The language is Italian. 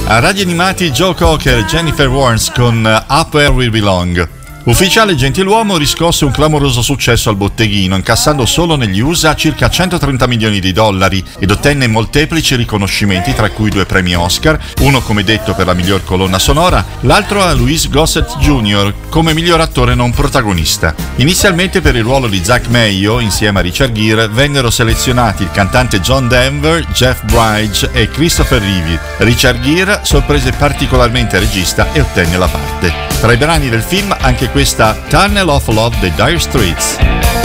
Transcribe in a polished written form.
A Radio Animati Joe Cocker e Jennifer Warnes con Up Where We Belong. Ufficiale gentiluomo riscosse un clamoroso successo al botteghino, incassando solo negli USA circa 130 milioni di dollari ed ottenne molteplici riconoscimenti, tra cui 2 premi Oscar, uno come detto per la miglior colonna sonora, l'altro a Louis Gossett Jr. come miglior attore non protagonista. Inizialmente per il ruolo di Zach Mayo, insieme a Richard Gere, vennero selezionati il cantante John Denver, Jeff Bridges e Christopher Reeve. Richard Gere sorprese particolarmente il regista e ottenne la parte. Tra i brani del film anche questa Tunnel of Love dei Dire Straits.